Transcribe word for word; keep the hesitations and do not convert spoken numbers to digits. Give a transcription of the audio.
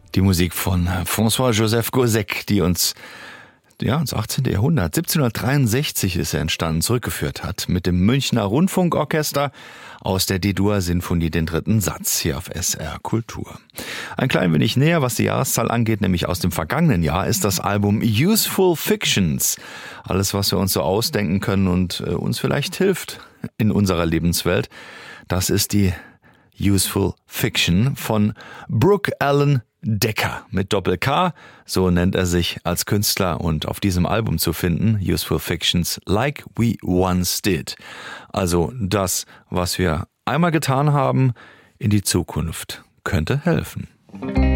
Die Musik von François-Joseph Gossec, die uns ja, ins achtzehnten Jahrhundert, siebzehnhundertdreiundsechzig ist er entstanden, zurückgeführt hat mit dem Münchner Rundfunkorchester aus der D-Dur-Sinfonie den dritten Satz hier auf S R Kultur. Ein klein wenig näher, was die Jahreszahl angeht, nämlich aus dem vergangenen Jahr, ist das Album Useful Fictions. Alles, was wir uns so ausdenken können und äh, uns vielleicht hilft in unserer Lebenswelt, das ist die Useful Fiction von Brooke Allen Decker mit Doppel-K, so nennt er sich als Künstler und auf diesem Album zu finden, Useful Fictions Like We Once Did. Also das, was wir einmal getan haben, in die Zukunft könnte helfen.